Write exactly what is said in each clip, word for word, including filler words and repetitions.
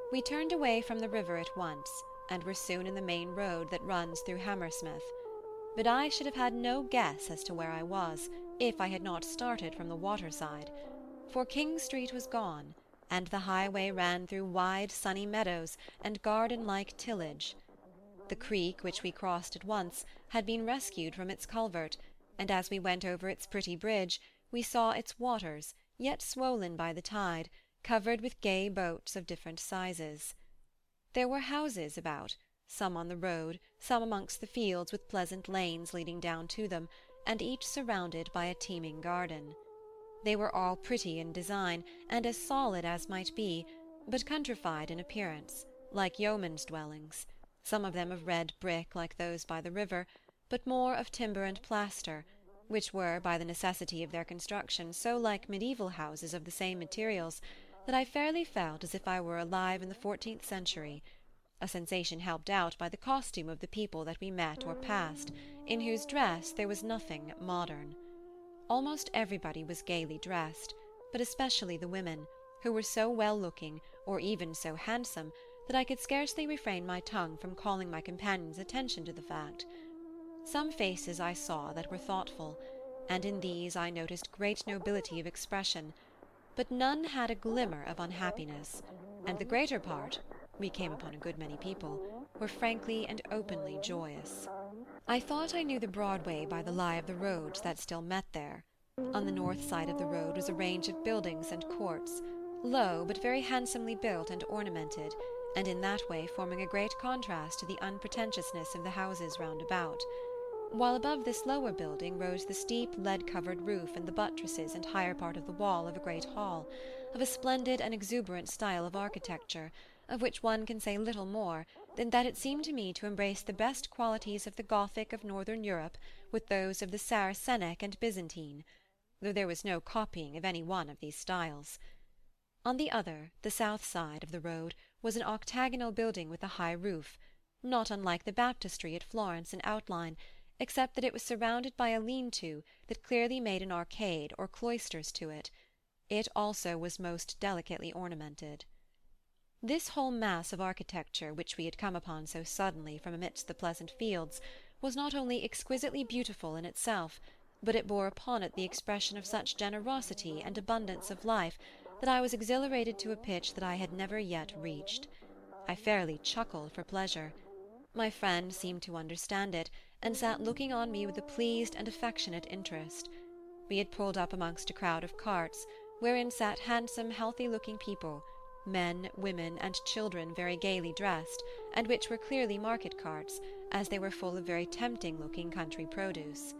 We turned away from the river at once, and were soon in the main road that runs through Hammersmith. But I should have had no guess as to where I was, if I had not started from the water side; for King Street was gone, and the highway ran through wide sunny meadows and garden-like tillage. The creek, which we crossed at once, had been rescued from its culvert, and as we went over its pretty bridge, we saw its waters, yet swollen by the tide, covered with gay boats of different sizes. There were houses about, some on the road, some amongst the fields with pleasant lanes leading down to them, and each surrounded by a teeming garden. They were all pretty in design, and as solid as might be, but countrified in appearance, like yeomen's dwellings, some of them of red brick like those by the river, but more of timber and plaster, which were, by the necessity of their construction, so like medieval houses of the same materials, that I fairly felt as if I were alive in the fourteenth century, a sensation helped out by the costume of the people that we met or passed, in whose dress there was nothing modern. Almost everybody was gaily dressed, but especially the women, who were so well-looking, or even so handsome, that I could scarcely refrain my tongue from calling my companion's attention to the fact. Some faces I saw that were thoughtful, and in these I noticed great nobility of expression, but none had a glimmer of unhappiness, and the greater part, we came upon a good many people, were frankly and openly joyous. I thought I knew the Broadway by the lie of the roads that still met there. On the north side of the road was a range of buildings and courts, low but very handsomely built and ornamented, and in that way forming a great contrast to the unpretentiousness of the houses round about; while above this lower building rose the steep lead-covered roof and the buttresses and higher part of the wall of a great hall, of a splendid and exuberant style of architecture, of which one can say little more than that it seemed to me to embrace the best qualities of the Gothic of northern Europe with those of the Saracenic and Byzantine, though there was no copying of any one of these styles. On the other, the south side of the road, was an octagonal building with a high roof, not unlike the baptistery at Florence in outline, except that it was surrounded by a lean-to that clearly made an arcade or cloisters to it. It also was most delicately ornamented. This whole mass of architecture which we had come upon so suddenly from amidst the pleasant fields was not only exquisitely beautiful in itself, but it bore upon it the expression of such generosity and abundance of life that I was exhilarated to a pitch that I had never yet reached. I fairly chuckled for pleasure. My friend seemed to understand it, and sat looking on me with a pleased and affectionate interest. We had pulled up amongst a crowd of carts, wherein sat handsome healthy-looking people, men, women, and children very gaily dressed, and which were clearly market carts, as they were full of very tempting-looking country produce.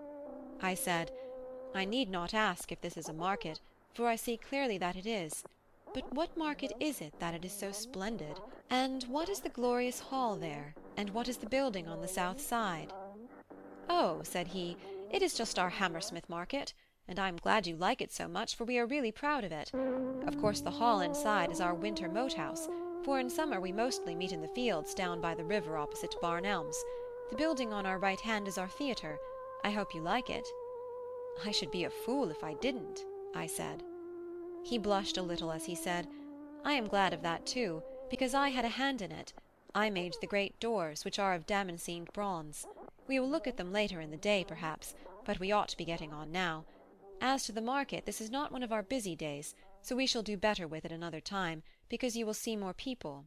I said, "I need not ask if this is a market, for I see clearly that it is. But what market is it that it is so splendid? And what is the glorious hall there, and what is the building on the south side?" "Oh," said he, "it is just our Hammersmith market, and I am glad you like it so much, for we are really proud of it. Of course the hall inside is our winter moat-house, for in summer we mostly meet in the fields down by the river opposite Barn Elms. The building on our right hand is our theatre. I hope you like it." "I should be a fool if I didn't," I said. He blushed a little as he said, "I am glad of that too, because I had a hand in it. I made the great doors, which are of damascened bronze. We will look at them later in the day, perhaps, but we ought to be getting on now. As to the market, this is not one of our busy days, so we shall do better with it another time, because you will see more people."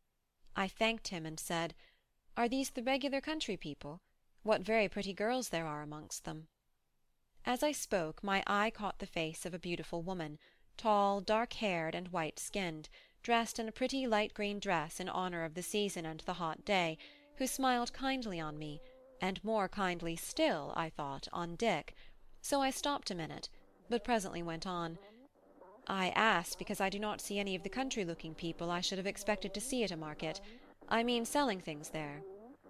I thanked him and said, "Are these the regular country people? What very pretty girls there are amongst them." As I spoke, my eye caught the face of a beautiful woman, tall, dark-haired, and white-skinned, dressed in a pretty light-green dress in honour of the season and the hot day, who smiled kindly on me, and more kindly still, I thought, on Dick, so I stopped a minute, but presently went on. "I asked because I do not see any of the country-looking people I should have expected to see at a market. I mean selling things there."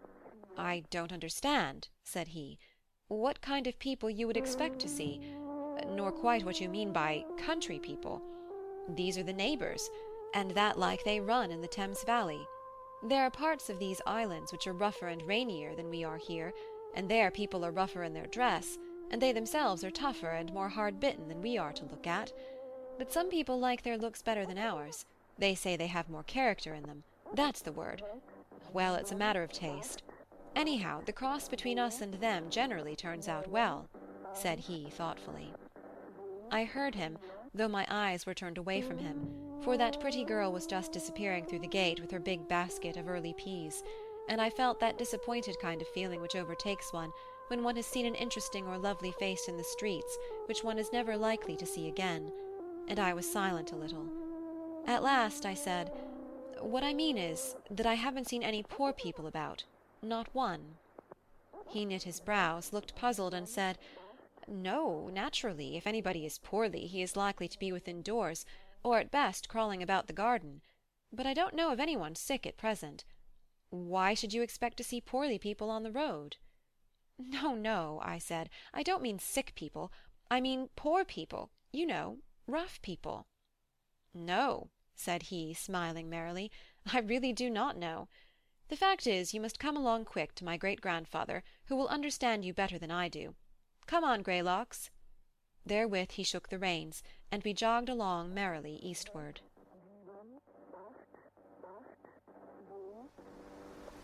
"I don't understand," said he, "what kind of people you would expect to see, nor quite what you mean by country people. These are the neighbours, and that like they run in the Thames valley. There are parts of these islands which are rougher and rainier than we are here, and there people are rougher in their dress, and they themselves are tougher and more hard-bitten than we are to look at. But some people like their looks better than ours, They say they have more character in them. That's the word. Well, it's a matter of taste. Anyhow, the cross between us and them generally turns out well," said he thoughtfully. I heard him, though my eyes were turned away from him, for that pretty girl was just disappearing through the gate with her big basket of early peas, and I felt that disappointed kind of feeling which overtakes one when one has seen an interesting or lovely face in the streets which one is never likely to see again, and I was silent a little. At last I said, "What I mean is, that I haven't seen any poor people about, not one." He knit his brows, looked puzzled, and said, "No, naturally, if anybody is poorly, he is likely to be within doors, or at best crawling about the garden. But I don't know of any one sick at present. Why should you expect to see poorly people on the road?" "No, no," I said, "I don't mean sick people. I mean poor people, you know, rough people." "No," said he, smiling merrily, "I really do not know. The fact is, you must come along quick to my great-grandfather, who will understand you better than I do. Come on, Greylocks." Therewith he shook the reins, and we jogged along merrily eastward.